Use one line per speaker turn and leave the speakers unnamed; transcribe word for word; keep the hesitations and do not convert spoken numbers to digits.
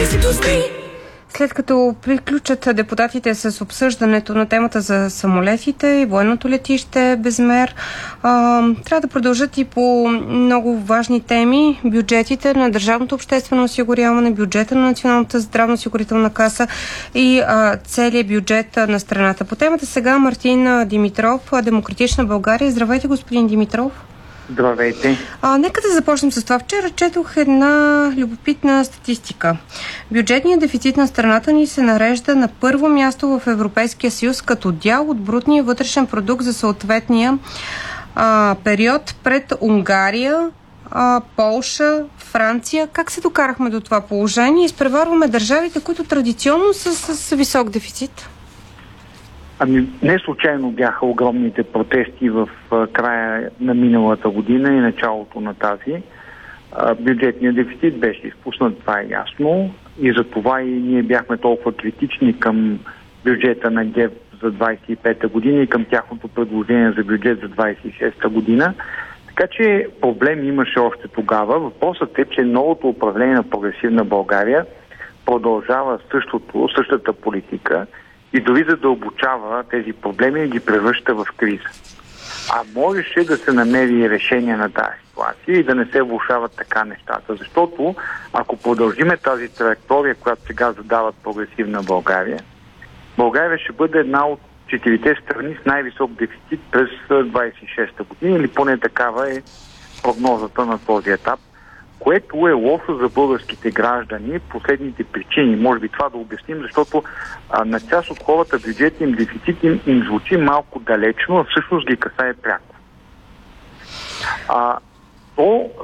След като приключат депутатите с обсъждането на темата за самолетите и военното летище Безмер, а, трябва да продължат и по много важни теми. Бюджетите на Държавното обществено осигуряване, бюджета на Националната здравноосигурителна каса и а, целият бюджет на страната. По темата сега Мартин Димитров, Демократична България. Здравейте, господин Димитров.
Здравейте.
А, нека да започнем с това. Вчера четох една любопитна статистика. Бюджетният дефицит на страната ни се нарежда на първо място в Европейския съюз като дял от брутния вътрешен продукт за съответния а, период пред Унгария, а, Полша, Франция. Как се докарахме до това положение? Изпреварваме държавите, които традиционно са с висок дефицит.
Ами, не случайно бяха огромните протести в а, края на миналата година и началото на тази. А, бюджетният дефицит беше изпуснат, това е ясно. И за това и ние бяхме толкова критични към бюджета на ГЕРБ за двадесет и пета година и към тяхното предложение за бюджет за двадесет и шеста година. Така че проблем имаше още тогава. Въпросът е, че новото управление на Прогресивна България продължава същото, същата политика и дори задълбочава тези проблеми и ги превръща в криза. А можеше да се намери решение на тази ситуация и да не се влошават така нещата, защото ако продължиме тази траектория, която сега задават Прогресивна България, България ще бъде една от четирите страни с най-висок дефицит през двадесет и шеста година, или поне такава е прогнозата на този етап, което е лошо за българските граждани. Последните причини, може би това да обясним, защото а, на част от хората бюджетен дефицит им, им звучи малко далечно, а всъщност ги касае пряко. А, то